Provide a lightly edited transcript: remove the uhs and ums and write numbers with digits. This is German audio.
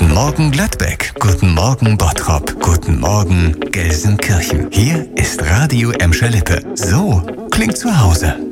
Guten Morgen Gladbeck, guten Morgen Bottrop, guten Morgen Gelsenkirchen. Hier ist Radio Emscher Lippe. So klingt zu Hause.